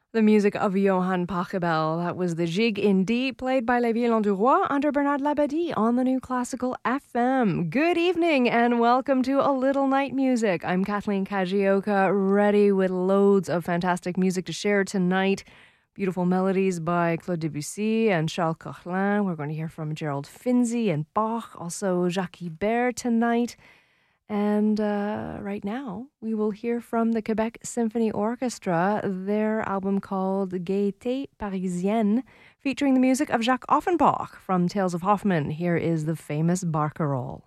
The music of Johann Pachelbel. That was the Gigue in D, played by Les Violons du Roi under Bernard Labadie on the New Classical FM. Good evening and welcome to A Little Night Music. I'm Kathleen Kajioka, ready with loads of fantastic music to share tonight. Beautiful melodies by Claude Debussy and Charles Koechlin. We're going to hear from Gerald Finzi and Bach, also Jacques Ibert tonight. And right now, we will hear from the Quebec Symphony Orchestra, their album called Gaieté Parisienne, featuring the music of Jacques Offenbach from Tales of Hoffmann. Here is the famous Barcarolle.